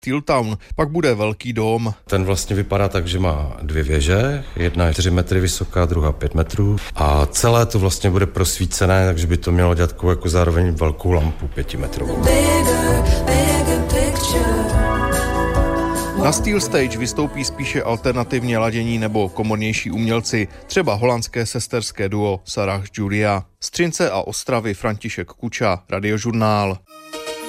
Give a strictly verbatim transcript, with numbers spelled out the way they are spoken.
Steel Town pak bude velký dům. Ten vlastně vypadá tak, že má dvě věže, jedna je čtyři metry vysoká, druhá pět metrů a celé to vlastně bude prosvícené, takže by to mělo dělat takovou jako zároveň velkou lampu pětimetrovou. Na Steel Stage vystoupí spíše alternativně ladění nebo komornější umělci, třeba holandské sesterské duo Sarah Julia. Z Třince a Ostravy František Kuča, Radiožurnál.